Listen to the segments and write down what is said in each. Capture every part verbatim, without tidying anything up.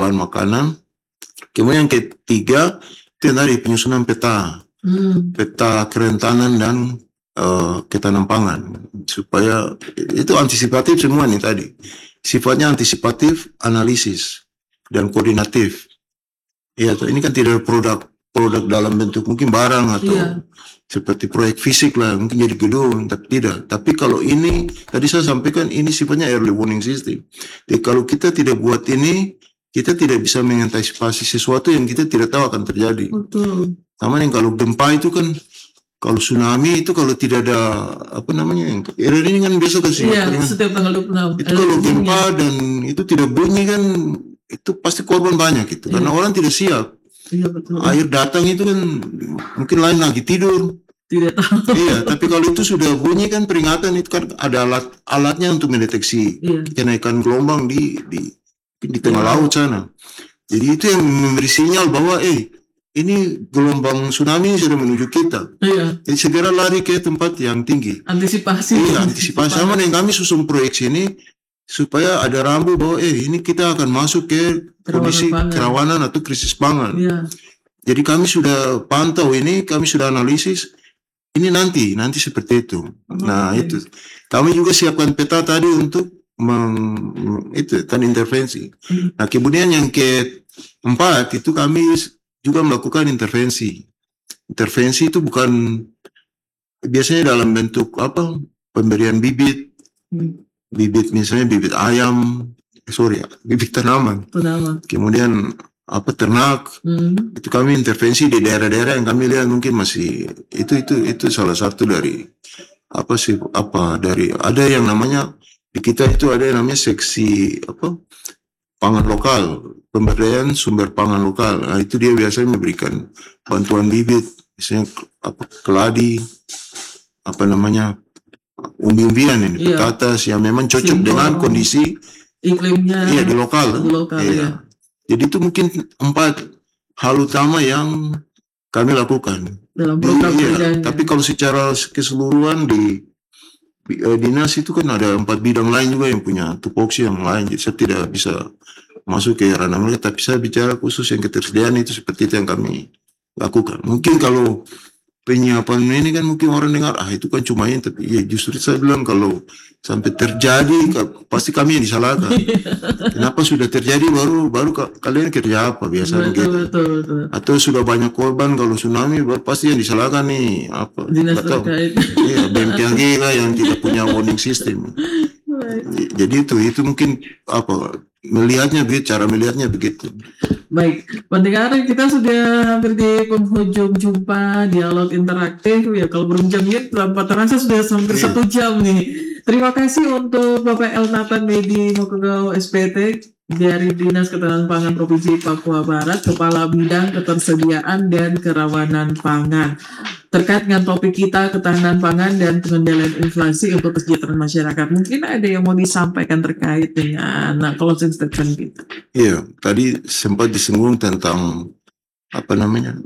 bahan makanan. Kemudian yang ketiga itu yang tadi penyusunan peta, hmm. peta kerentanan dan uh, ketahanan pangan, supaya itu antisipatif semua nih tadi. Sifatnya antisipatif, analisis, dan koordinatif. Ya, ini kan tidak produk produk dalam bentuk mungkin barang atau yeah. seperti proyek fisik lah, mungkin jadi gedung, tapi tidak. Tapi kalau ini, tadi saya sampaikan ini sifatnya early warning system. Jadi kalau kita tidak buat ini, kita tidak bisa mengantisipasi sesuatu yang kita tidak tahu akan terjadi. Betul. Sama yang kalau gempa itu kan, kalau tsunami itu kalau tidak ada apa namanya, error ini kan biasa kasih. Iya, setiap tanggal dua puluh enam. Itu kalau gempa dan itu tidak bunyi kan, itu pasti korban banyak itu, karena iya. orang tidak siap. Iya betul. Air datang itu kan mungkin lain lagi tidur. Tidak tahu. Iya, tapi kalau itu sudah bunyi kan peringatan, itu kan ada alat alatnya untuk mendeteksi iya. kenaikan gelombang di di di tengah iya. laut sana. Jadi itu yang memberi sinyal bahwa eh ini gelombang tsunami sudah menuju kita. Iya. Jadi segera lari ke tempat yang tinggi. Antisipasi. Iya, antisipasi. Sama dengan kami susun proyeksi ini supaya ada rambu bahwa eh ini kita akan masuk ke kondisi kerawanan, kerawanan atau krisis pangan. Iya. Jadi kami sudah pantau ini, kami sudah analisis ini nanti, nanti seperti itu. Oh, nah okay. itu, kami juga siapkan peta tadi untuk meng, itu tadi intervensi. Hmm. Nah kemudian yang keempat itu kami juga melakukan intervensi. Intervensi itu bukan biasanya dalam bentuk apa? Pemberian bibit. Hmm. Bibit misalnya bibit ayam, sorry bibit tanaman. Tanaman. Kemudian apa ternak, mm-hmm. itu kami intervensi di daerah-daerah yang kami lihat mungkin masih itu itu itu salah satu dari apa sih apa dari ada yang namanya di kita itu ada yang namanya seksi apa pangan lokal, pemberdayaan sumber pangan lokal. Nah, itu dia biasanya memberikan bantuan bibit, misalnya apa keladi, apa namanya umbi-umbian ini, iya. patatas yang memang cocok Simpel. dengan kondisi iklimnya, iya di lokal, di lokal iya. ya. Jadi itu mungkin empat hal utama yang kami lakukan dalam program di, iya. Tapi kalau secara keseluruhan di, di eh, dinas itu kan ada empat bidang lain juga yang punya tupoksi yang lain. Jadi saya tidak bisa masuk ke ranah mereka, tapi saya bicara khusus yang ketersediaan itu seperti itu yang kami lakukan. Mungkin kalau penyiapan ini kan mungkin orang dengar ah itu kan cuma ini, tapi ya justru saya bilang kalau sampai terjadi pasti kami yang disalahkan. Kenapa sudah terjadi baru baru kalian kerja apa biasanya betul, gitu. Betul, betul. Atau sudah banyak korban kalau tsunami baru pasti yang disalahkan nih apa? Dinas terkait. Iya, B M K G lah yang tidak punya warning system. Jadi itu itu mungkin apa melihatnya begitu, cara melihatnya begitu. Baik, pendengar kita sudah hampir di penghujung jumpa dialog interaktif ya. Kalau berjam-jam tanpa terasa sudah hampir satu jam nih. Terima kasih untuk Bapak El Nathan Medi Mokogao S P T dari Dinas Ketahanan Pangan Provinsi Papua Barat, Kepala Bidang Ketersediaan dan Kerawanan Pangan. Terkait dengan topik kita ketahanan pangan dan pengendalian inflasi untuk kesejahteraan masyarakat, mungkin ada yang mau disampaikan terkait dengan nah, closing statement kita. Iya, tadi sempat disinggung tentang apa namanya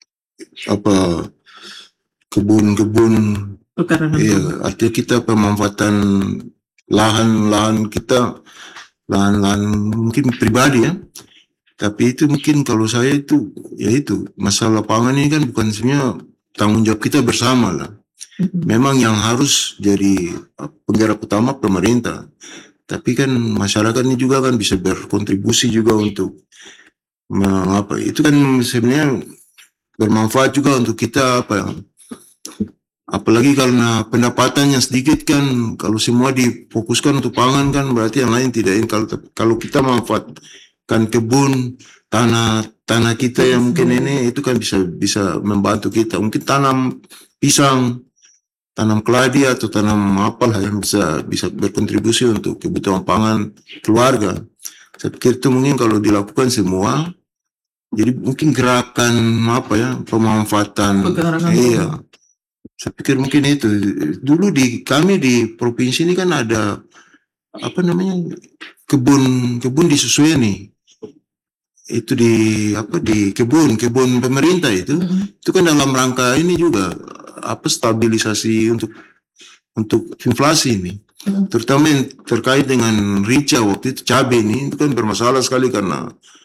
apa kebun-kebun. Iya, artinya kita pemanfaatan lahan-lahan kita, lahan-lahan mungkin pribadi ya. Tapi itu mungkin kalau saya itu, ya itu masalah pangan ini kan bukan sebenarnya tanggung jawab kita bersama lah. Memang yang harus jadi penggerak utama pemerintah. Tapi kan masyarakat ini juga kan bisa berkontribusi juga untuk mengapa? Itu kan sebenarnya bermanfaat juga untuk kita apa yang apalagi karena pendapatannya sedikit kan, kalau semua difokuskan untuk pangan kan berarti yang lain tidak. Kalau kalau kita manfaatkan kebun, tanah tanah kita yang mungkin ini itu kan bisa bisa membantu kita. Mungkin tanam pisang, tanam keladi atau tanam apalah yang bisa bisa berkontribusi untuk kebutuhan pangan keluarga. Saya pikir itu mungkin kalau dilakukan semua, jadi mungkin gerakan apa ya pemanfaatan. Iya. Saya pikir mungkin itu dulu di kami di provinsi ini kan ada apa namanya kebun kebun di Susue nih, itu di apa di kebun kebun pemerintah itu mm-hmm. itu kan dalam rangka ini juga apa stabilisasi untuk untuk inflasi ini, mm-hmm. terutama yang terkait dengan rica waktu itu cabai ini itu kan bermasalah sekali karena